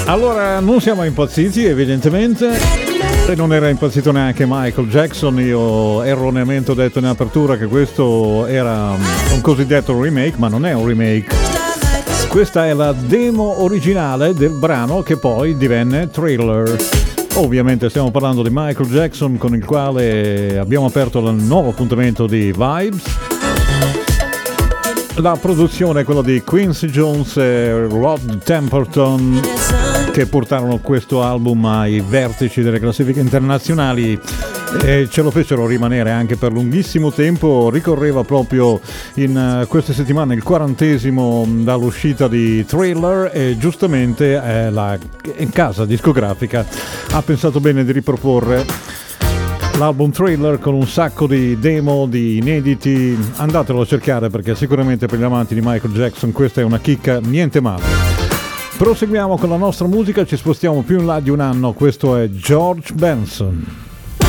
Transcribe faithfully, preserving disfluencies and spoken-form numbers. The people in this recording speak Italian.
Allora, non siamo impazziti evidentemente, e non era impazzito neanche Michael Jackson. Io erroneamente ho detto in apertura che questo era un cosiddetto remake, ma non è un remake. Questa è la demo originale del brano che poi divenne Thriller. Ovviamente stiamo parlando di Michael Jackson, con il quale abbiamo aperto il nuovo appuntamento di Vibes. La produzione è quella di Quincy Jones e Rod Temperton, che portarono questo album ai vertici delle classifiche internazionali e ce lo fecero rimanere anche per lunghissimo tempo. Ricorreva proprio in uh, queste settimane il quarantesimo dall'uscita di Thriller e giustamente eh, la casa discografica ha pensato bene di riproporre l'album Thriller con un sacco di demo, di inediti. Andatelo a cercare, perché sicuramente per gli amanti di Michael Jackson questa è una chicca niente male. Proseguiamo con la nostra musica, ci spostiamo più in là di un anno. Questo è George Benson.